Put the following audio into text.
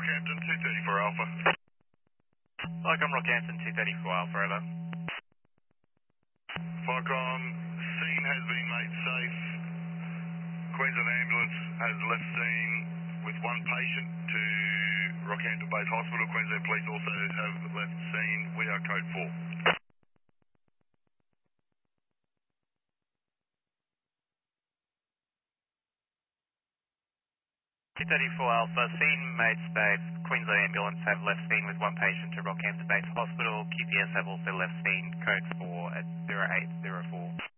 Rockhampton 234 Alpha. Falcon Rockhampton 234 Alpha, over. Falcon, scene has been made safe. Queensland Ambulance has left scene with one patient to Rockhampton Base Hospital. Queensland Police also have left scene. We are code 4. 234 Alpha, scene made safe. Queensland Ambulance have left scene with one patient to Rockhampton Base Hospital. QPS have also left scene, code 4 at 0804.